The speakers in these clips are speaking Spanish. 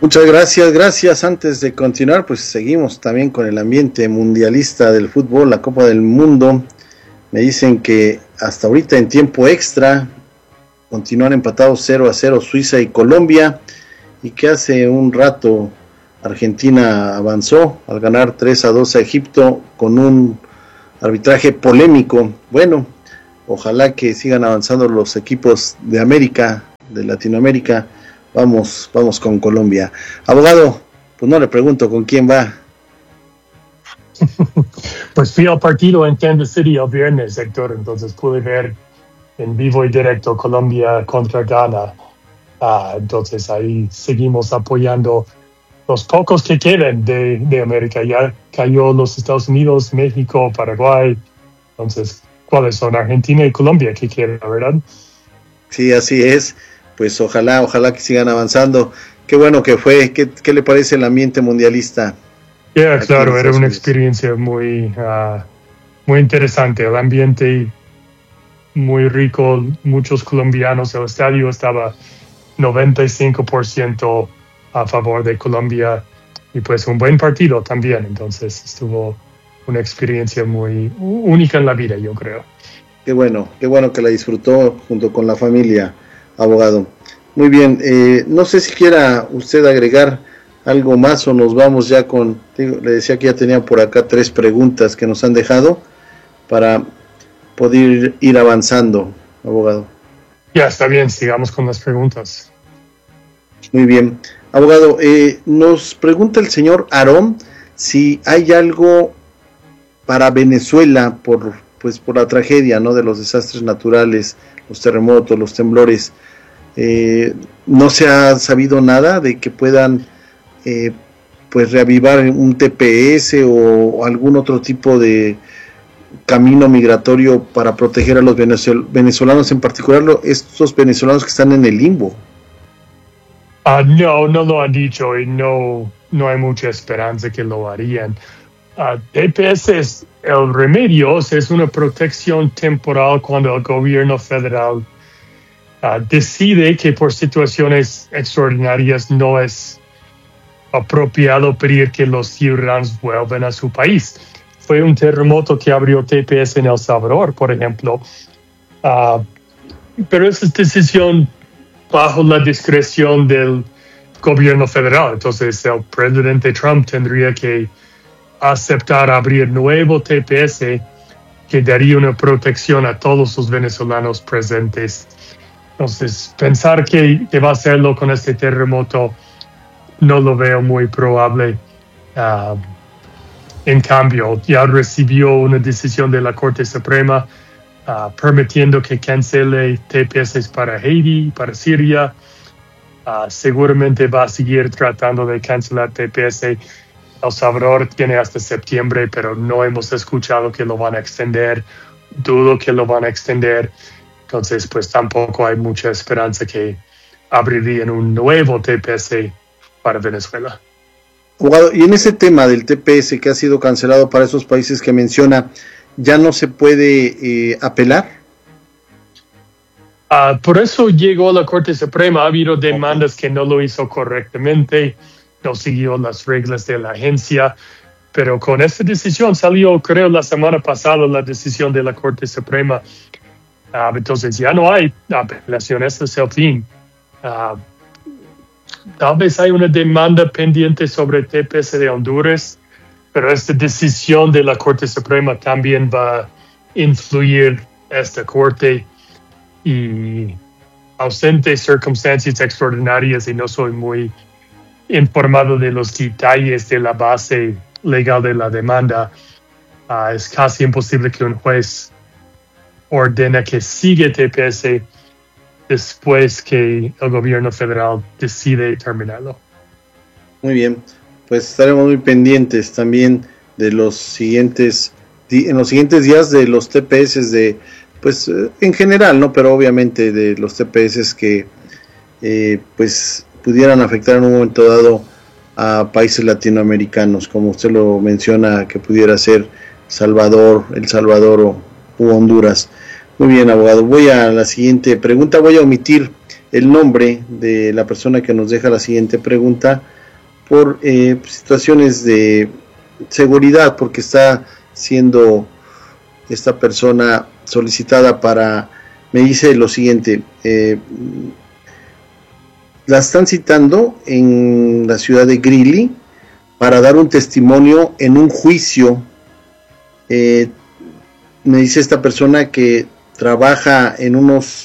Muchas gracias, gracias. Antes de continuar, pues seguimos también con el ambiente mundialista del fútbol, la Copa del Mundo. Me dicen que hasta ahorita en tiempo extra continúan empatados 0-0 Suiza y Colombia, y que hace un rato Argentina avanzó al ganar 3-2 a Egipto con un arbitraje polémico. Bueno, ojalá que sigan avanzando los equipos de América, de Latinoamérica. Vamos con Colombia. Abogado, pues no le pregunto con quién va. Pues fui al partido en Kansas City el viernes, Héctor, entonces pude ver en vivo y directo Colombia contra Ghana. Entonces ahí seguimos apoyando los pocos que quedan de América. Ya cayó los Estados Unidos, México, Paraguay. Entonces, ¿cuáles son? Argentina y Colombia que quedan, ¿verdad? Sí, así es. Pues ojalá que sigan avanzando. Qué bueno que fue. ¿Qué le parece el ambiente mundialista? Claro, era una experiencia muy interesante. El ambiente muy rico, muchos colombianos. El estadio estaba 95% a favor de Colombia, y pues un buen partido también. Entonces estuvo una experiencia muy única en la vida, yo creo. Qué bueno que la disfrutó junto con la familia, abogado. Muy bien, no sé si quiera usted agregar algo más o nos vamos ya con... Le decía que ya tenía por acá 3 preguntas que nos han dejado para poder ir avanzando, abogado. Ya, está bien, sigamos con las preguntas. Muy bien. Abogado, nos pregunta el señor Aarón si hay algo para Venezuela por la tragedia, ¿no?, de los desastres naturales, los terremotos, los temblores. No se ha sabido nada de que puedan reavivar un TPS o algún otro tipo de camino migratorio para proteger a los venezolanos, en particular estos venezolanos que están en el limbo. No lo han dicho, y no hay mucha esperanza que lo harían. TPS el remedio, es una protección temporal cuando el gobierno federal decide que por situaciones extraordinarias no es apropiado pedir que los ciudadanos vuelvan a su país. Fue un terremoto que abrió TPS en El Salvador, por ejemplo, pero esa es decisión bajo la discreción del gobierno federal. Entonces el presidente Trump tendría que aceptar abrir nuevo TPS que daría una protección a todos los venezolanos presentes. Entonces, pensar que va a hacerlo con este terremoto no lo veo muy probable. En cambio, ya recibió una decisión de la Corte Suprema permitiendo que cancele TPS para Haití, para Siria. Seguramente va a seguir tratando de cancelar TPS. El Salvador tiene hasta septiembre, pero no hemos escuchado que lo van a extender. Dudo que lo van a extender. Entonces, pues tampoco hay mucha esperanza que abrirían un nuevo TPS para Venezuela. Abogado, y en ese tema del TPS que ha sido cancelado para esos países que menciona, ¿ya no se puede apelar? Por eso llegó a la Corte Suprema. Ha habido demandas que no lo hizo correctamente, no siguió las reglas de la agencia, pero con esta decisión salió, creo, la semana pasada la decisión de la Corte Suprema. Entonces ya no hay apelación, este es el fin. Tal vez hay una demanda pendiente sobre TPS de Honduras, pero esta decisión de la Corte Suprema también va a influir esta Corte, y ausente circunstancias extraordinarias, y no soy muy informado de los detalles de la base legal de la demanda, es casi imposible que un juez ordena que sigue TPS después que el gobierno federal decide terminarlo. Muy bien, pues estaremos muy pendientes también de en los siguientes días de los TPS en general, ¿no? Pero obviamente de los TPS que pudieran afectar en un momento dado a países latinoamericanos, como usted lo menciona, que pudiera ser El Salvador u Honduras. Muy bien, abogado. Voy a la siguiente pregunta. Voy a omitir el nombre de la persona que nos deja la siguiente pregunta por situaciones de seguridad, porque está siendo esta persona solicitada para, me dice lo siguiente, la están citando en la ciudad de Greeley para dar un testimonio en un juicio. Me dice esta persona que trabaja en unos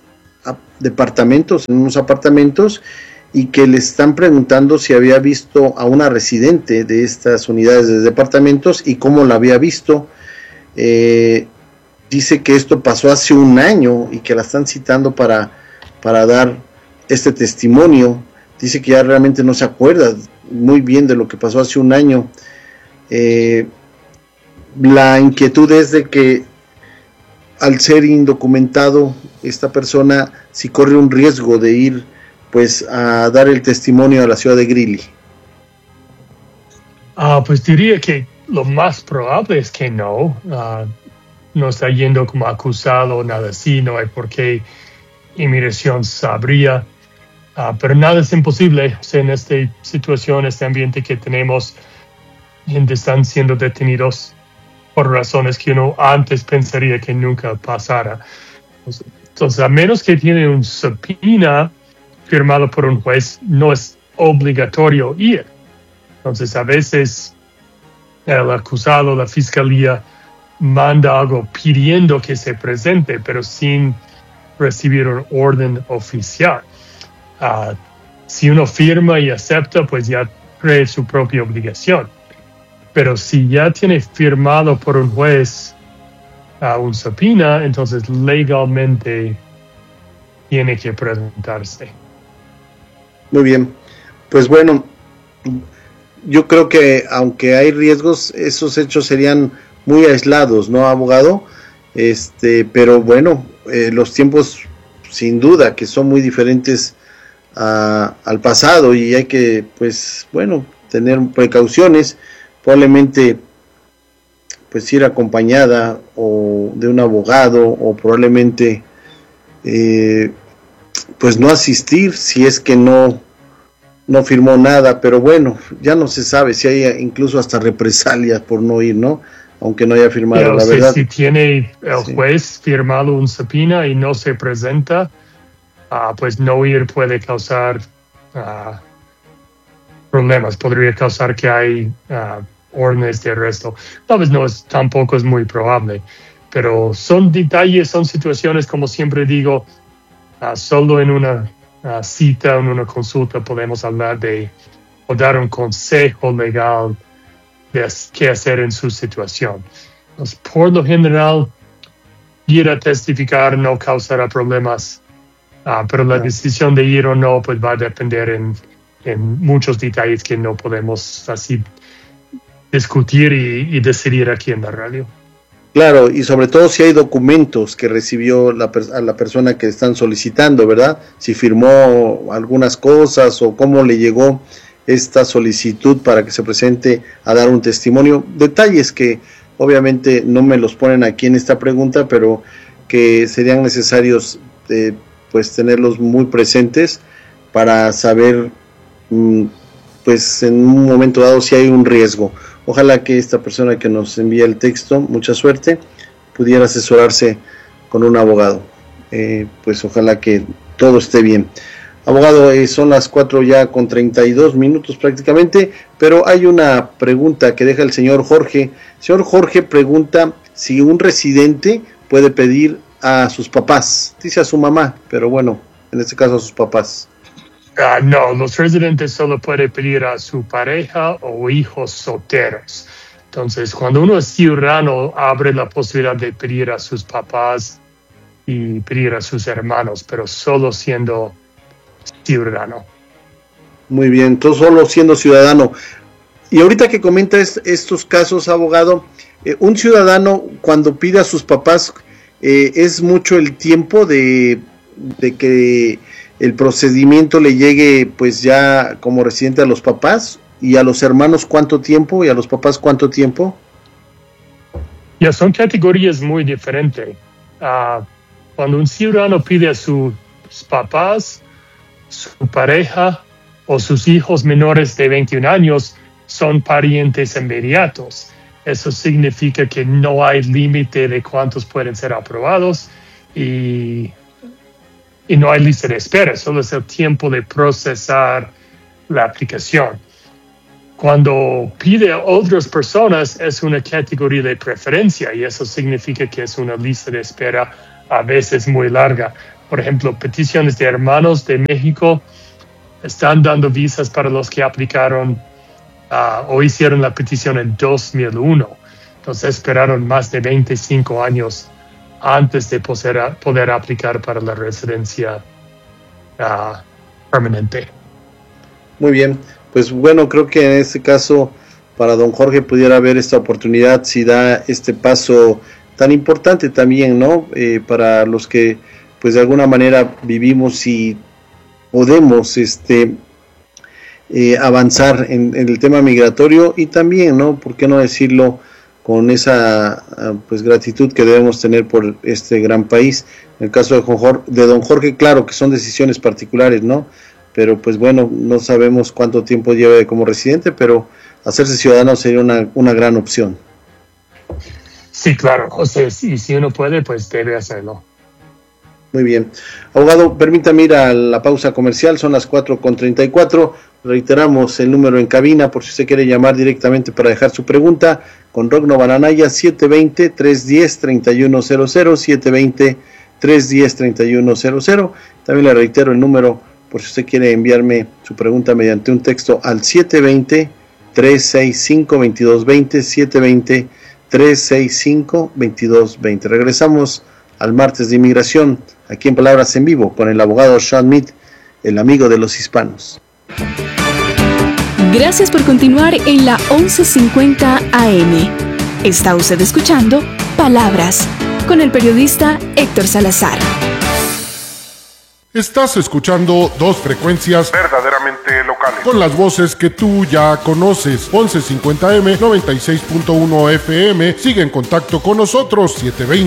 apartamentos, y que le están preguntando si había visto a una residente de estas unidades de departamentos y cómo la había visto. Dice que esto pasó hace un año y que la están citando para dar este testimonio. Dice que ya realmente no se acuerda muy bien de lo que pasó hace un año. La inquietud es de que al ser indocumentado esta persona, si corre un riesgo de ir pues a dar el testimonio a la ciudad de Greeley. Pues diría que lo más probable es que no. No está yendo como acusado o nada así, no hay por qué inmigración sabría. Pero nada es imposible. O sea, en esta situación, este ambiente que tenemos, gente están siendo detenidos por razones que uno antes pensaría que nunca pasara. Entonces, a menos que tiene un subpoena firmado por un juez, no es obligatorio ir. Entonces, a veces el acusado, la fiscalía, manda algo pidiendo que se presente, pero sin recibir un orden oficial. Si uno firma y acepta, pues ya cree su propia obligación. Pero si ya tiene firmado por un juez un subpoena, entonces legalmente tiene que presentarse. Muy bien, pues bueno, yo creo que aunque hay riesgos, esos hechos serían muy aislados, ¿no, abogado? Pero bueno, los tiempos sin duda que son muy diferentes al pasado, y hay que, pues bueno, tener precauciones, probablemente pues ir acompañada o de un abogado, o probablemente pues no asistir si es que no firmó nada, pero bueno, ya no se sabe si hay incluso hasta represalias por no ir, ¿no? Aunque no haya firmado, pero la verdad. Si tiene el juez firmado un subpoena y no se presenta, pues no ir puede causar problemas, podría causar que hay órdenes de arresto. Tal vez tampoco es muy probable, pero son detalles, son situaciones, como siempre digo, solo en una cita, en una consulta podemos hablar o dar un consejo legal de qué hacer en su situación. Entonces, por lo general, ir a testificar no causará problemas, pero la decisión de ir o no pues va a depender en muchos detalles que no podemos así discutir y decidir aquí en la radio. Claro, y sobre todo si hay documentos que recibió a la persona que están solicitando, ¿verdad? Si firmó algunas cosas o cómo le llegó esta solicitud para que se presente a dar un testimonio. Detalles que obviamente no me los ponen aquí en esta pregunta, pero que serían necesarios pues tenerlos muy presentes para saber pues en un momento dado si hay un riesgo. Ojalá que esta persona que nos envía el texto, mucha suerte, pudiera asesorarse con un abogado. Pues ojalá que todo esté bien. Abogado, son las 4:32 prácticamente, pero hay una pregunta que deja el señor Jorge. El señor Jorge pregunta si un residente puede pedir a sus papás, dice a su mamá, pero bueno, en este caso a sus papás. No, los residentes solo pueden pedir a su pareja o hijos solteros. Entonces, cuando uno es ciudadano, abre la posibilidad de pedir a sus papás y pedir a sus hermanos, pero solo siendo ciudadano. Muy bien, entonces solo siendo ciudadano. Y ahorita que comenta estos casos, abogado, un ciudadano cuando pide a sus papás, es mucho el tiempo de que el procedimiento le llegue pues ya como residente a los papás, y a los hermanos cuánto tiempo y a los papás cuánto tiempo. Ya son categorías muy diferentes. Cuando un ciudadano pide a su sus papás, su pareja o sus hijos menores de 21 años son parientes inmediatos. Eso significa que no hay límite de cuántos pueden ser aprobados y no hay lista de espera, solo es el tiempo de procesar la aplicación. Cuando pide a otras personas es una categoría de preferencia y eso significa que es una lista de espera a veces muy larga. Por ejemplo, peticiones de hermanos de México están dando visas para los que aplicaron o hicieron la petición en 2001. Entonces esperaron más de 25 años antes de poder aplicar para la residencia permanente. Muy bien, pues bueno, creo que en este caso para don Jorge pudiera haber esta oportunidad si da este paso tan importante también, ¿no? Para los que pues de alguna manera vivimos y podemos avanzar en el tema migratorio y también, ¿no? ¿Por qué no decirlo? Con esa pues gratitud que debemos tener por este gran país. En el caso de don Jorge, claro que son decisiones particulares, ¿no? Pero pues bueno, no sabemos cuánto tiempo lleve como residente, pero hacerse ciudadano sería una gran opción. Sí, claro, o sea, si uno puede, pues debe hacerlo. Muy bien. Abogado, permítame ir a la pausa comercial, son las 4:34. Reiteramos el número en cabina por si usted quiere llamar directamente para dejar su pregunta con Rogno Bananaya, 720-310-3100, 720-310-3100. También le reitero el número por si usted quiere enviarme su pregunta mediante un texto al 720-365-2220, 720-365-2220. Regresamos al martes de inmigración, aquí en Palabras en Vivo, con el abogado Sean Mead, el amigo de los hispanos. Gracias por continuar en la 1150 AM. Está usted escuchando Palabras con el periodista Héctor Salazar. Estás escuchando dos frecuencias verdaderamente locales, con las voces que tú ya conoces. 1150M, 96.1 FM. Sigue en contacto con nosotros,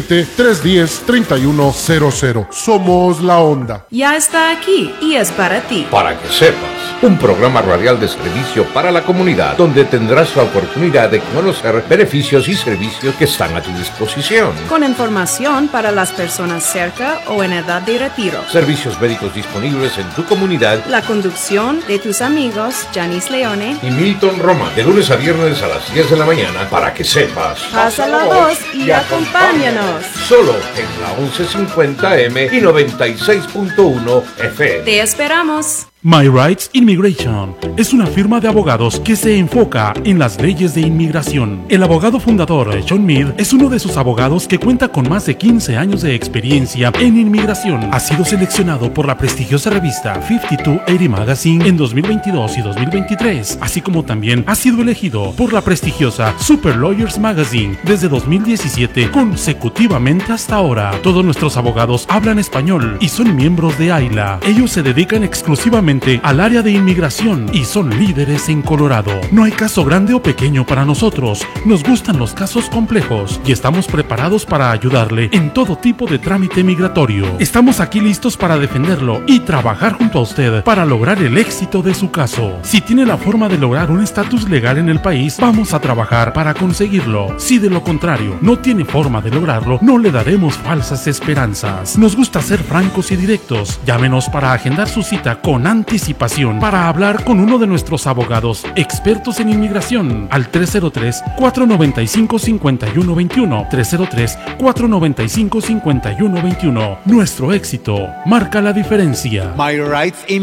720-310-3100. Somos La Onda. Ya está aquí y es para ti. Para que sepas, un programa radial de servicio para la comunidad, donde tendrás la oportunidad de conocer beneficios y servicios que están a tu disposición. Con información para las personas cerca o en edad de retiro. Servicios médicos disponibles en tu comunidad. La conducción de tus amigos Janice Leone y Milton Roma, de lunes a viernes a las 10 de la mañana, para que sepas. Pasa la voz y acompáñanos. Solo en la 1150M y 96.1 FM. Te esperamos. My Rights Immigration es una firma de abogados que se enfoca en las leyes de inmigración. El abogado fundador, Sean Mead, es uno de sus abogados que cuenta con más de 15 años de experiencia en inmigración. Ha sido seleccionado por la prestigiosa revista 5280 Magazine en 2022 y 2023, así como también ha sido elegido por la prestigiosa Super Lawyers Magazine desde 2017 consecutivamente hasta ahora. Todos nuestros abogados hablan español y son miembros de AILA. Ellos se dedican exclusivamente al área de inmigración y son líderes en Colorado. No hay caso grande o pequeño para nosotros. Nos gustan los casos complejos y estamos preparados para ayudarle en todo tipo de trámite migratorio. Estamos aquí listos para defenderlo y trabajar junto a usted para lograr el éxito de su caso. Si tiene la forma de lograr un estatus legal en el país, vamos a trabajar para conseguirlo. Si de lo contrario no tiene forma de lograrlo, no le daremos falsas esperanzas. Nos gusta ser francos y directos. Llámenos para agendar su cita con anticipación para hablar con uno de nuestros abogados expertos en inmigración al 303-495-5121, 303-495-5121. Nuestro éxito marca la diferencia. My Rights